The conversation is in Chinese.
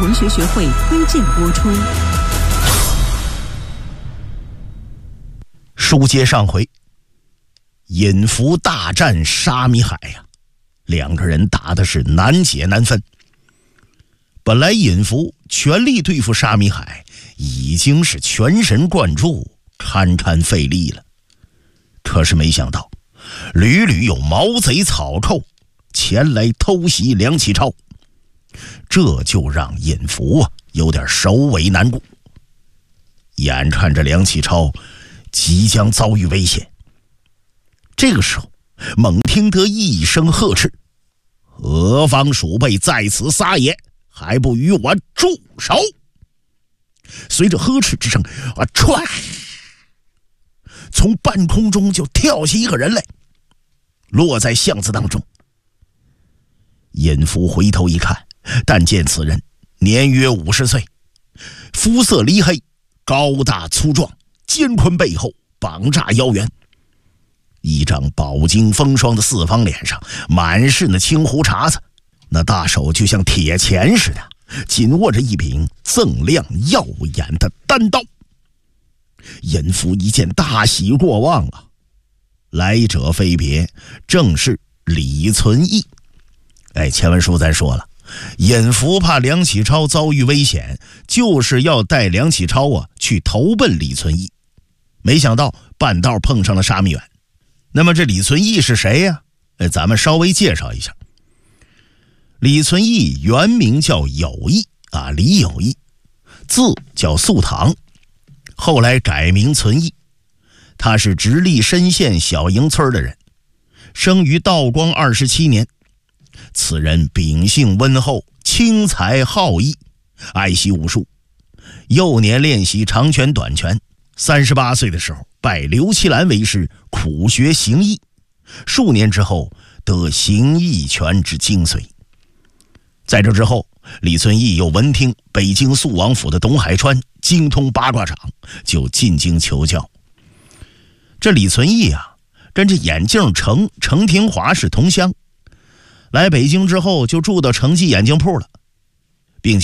文学学会推荐播出。 书接上回，尹福大战沙弥海呀，两个人打的是难解难分。本来尹福全力对付沙弥海已经是全神贯注，堪堪费力了，可是没想到屡屡有毛贼草寇前来偷袭梁启超，这就让尹福有点首尾难顾。眼看着梁启超即将遭遇危险，这个时候猛听得一声呵斥：“何方鼠辈在此撒野，还不与我住手！”随着呵斥之声，唰，从半空中就跳起一个人来，落在巷子当中。尹福回头一看，但见此人年约50岁，肤色黧黑，高大粗壮，肩宽背厚，膀炸腰圆，一张饱经风霜的四方脸上满是那青胡茬子，那大手就像铁钳似的，紧握着一柄锃亮耀眼的单刀。尹福一见大喜过望啊，来者非别，正是李存义。前文书咱说了，尹福怕梁启超遭遇危险，就是要带梁启超去投奔李存义。没想到半道碰上了沙弥远。那么这李存义是谁呀？咱们稍微介绍一下。李存义原名叫有义李有义，字叫素堂，后来改名存义。他是直隶深县小营村的人，生于道光27年。此人秉性温厚，轻才好义，爱惜武术。幼年练习长拳短拳，38岁的时候拜刘其兰为师，苦学形意。数年之后得形意拳之精髓。在这之后，李存义又闻听北京肃王府的董海川精通八卦掌，就进京求教。这李存义跟这眼镜程廷华是同乡，来北京之后就住到程记眼镜铺了。